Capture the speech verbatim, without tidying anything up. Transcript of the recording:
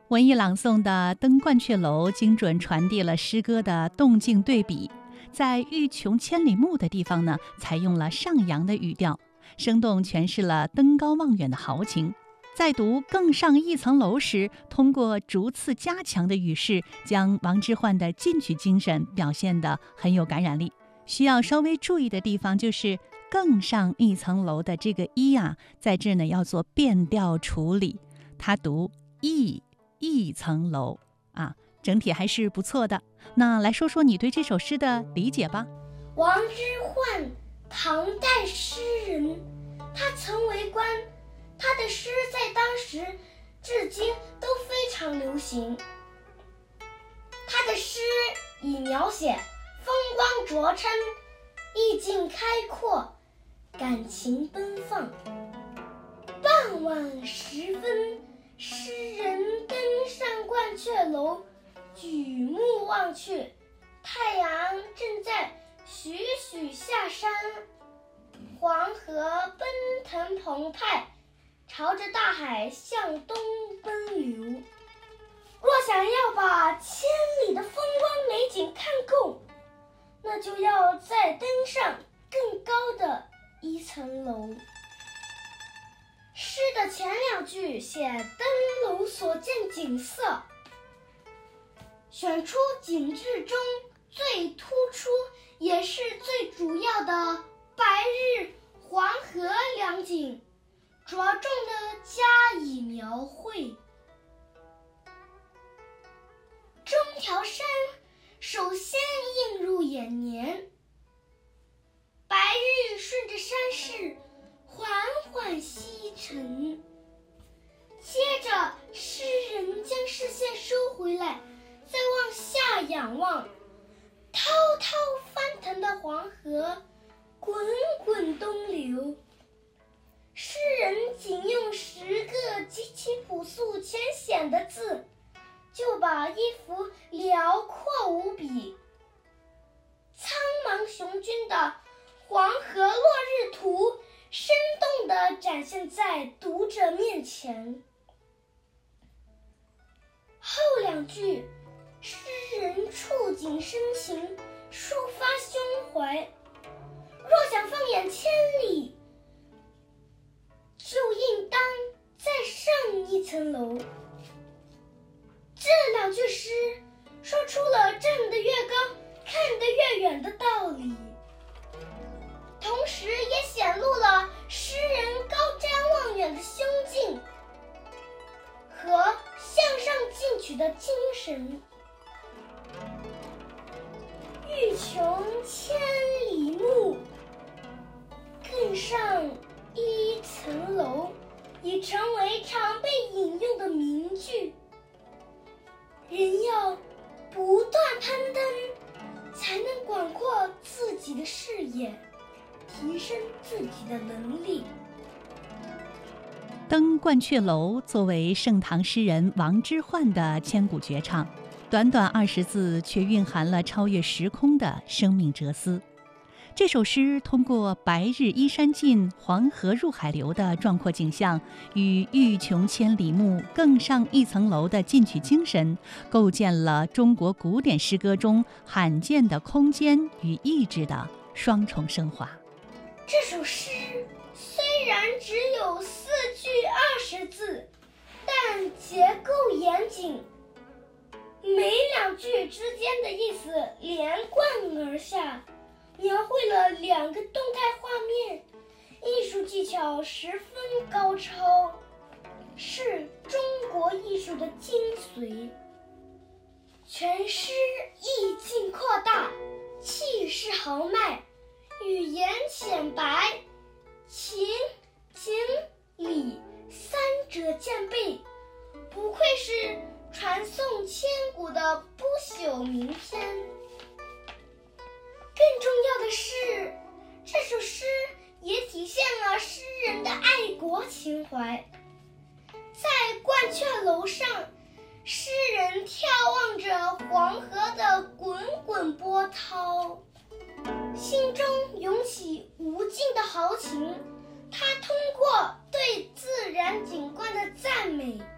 文艺朗诵的《登鹳雀楼》精准传递了诗歌的动静对比，在欲穷千里目的地方呢，采用了上扬的语调，生动诠释了登高望远的豪情。在读更上一层楼时，通过逐次加强的语势，将王之涣的进取精神表现得很有感染力。需要稍微注意的地方就是更上一层楼的这个一啊，在这呢要做变调处理，它读一一层楼啊，整体还是不错的。那来说说你对这首诗的理解吧。 王之涣，唐代诗人，他曾为官，他的诗在当时至今都非常流行。他的诗以描写风光卓琛，意境开阔，感情奔放。傍晚时分，诗人登上鹳雀楼，举目望去，太阳正在徐徐下山，黄河奔腾澎湃，朝着大海向东奔流。若想要把千里的风光美景看够，那就要再登上更高的一层楼。诗的前两句写登楼所见景色，选出景致中最突出也是最主要的白日黄河两景，着重的加以描绘。中条山首先映入眼帘，白日顺着山势缓缓西沉，接着诗人将视线收回来，再往下仰望，滔滔翻腾的黄河滚滚东流。诗人仅用十个极其朴素浅显的字，就把一幅辽阔无比、苍茫雄峻的黄河落日图生动地展现在读者面前。后两句，诗人触景生情，抒发胸怀。若想放眼千里，就应当再上一层楼。这两句诗说出了站得越高，看得越远的道理，同时也显露了诗人高瞻望远的胸襟和向上进取的精神。欲穷千里目，更上一层楼，已成为常被引用的名句。人要不断攀登，才能广阔自己的视野，提升自己的能力。 登鹳雀楼作为盛唐诗人王之涣的千古绝唱，短短二十字却蕴含了超越时空的生命哲思。这首诗通过白日依山尽，黄河入海流的壮阔景象，与欲穷千里目，更上一层楼的进取精神，构建了中国古典诗歌中罕见的空间与意志的双重升华。 这首诗虽然只有四句二十字，但结构严谨，每两句之间的意思连贯而下，描绘了两个动态画面，艺术技巧十分高超，是中国艺术的精髓。全诗意境扩大，气势豪迈，语言浅白，情景理三者兼备，不愧是传颂千古的不朽名篇。更重要的是，这首诗也体现了诗人的爱国情怀。在鹳雀楼上，诗人眺望着黄河的滚滚波涛，心中涌起无尽的豪情。他通过对自然景观的赞美，